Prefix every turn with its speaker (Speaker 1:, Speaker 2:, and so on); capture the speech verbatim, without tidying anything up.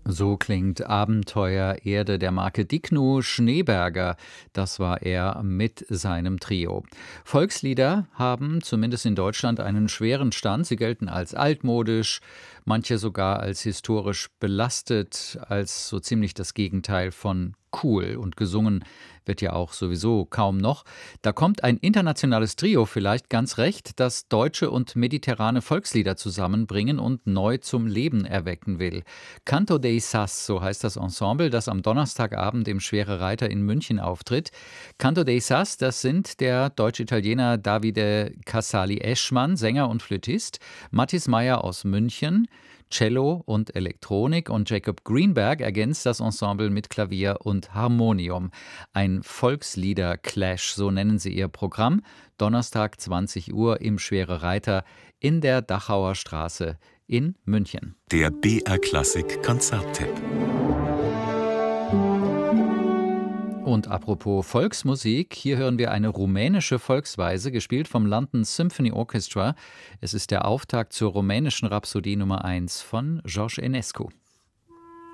Speaker 1: So klingt Abenteuer Erde der Marke Dicno Schneeberger. Das war er mit seinem Trio. Volkslieder haben zumindest in Deutschland einen schweren Stand. Sie gelten als altmodisch, manche sogar als historisch belastet, als so ziemlich das Gegenteil von cool. Und gesungen wird ja auch sowieso kaum noch. Da kommt ein internationales Trio vielleicht ganz recht, das deutsche und mediterrane Volkslieder zusammenbringen und neu zum Leben erwecken will. Canto dei Sas, so heißt das Ensemble, das am Donnerstagabend im Schwere Reiter in München auftritt. Canto dei Sas, das sind der Deutsch-Italiener Davide Casali-Eschmann, Sänger und Flötist, Mathis Meyer aus München, Cello und Elektronik, und Jacob Greenberg ergänzt das Ensemble mit Klavier und Harmonium. Ein Volkslieder-Clash, so nennen sie ihr Programm. Donnerstag zwanzig Uhr im Schwere Reiter in der Dachauer Straße in München.
Speaker 2: Der B R Klassik Konzerttipp.
Speaker 1: Und apropos Volksmusik, hier hören wir eine rumänische Volksweise, gespielt vom London Symphony Orchestra. Es ist der Auftakt zur rumänischen Rhapsodie Nummer eins von George Enescu.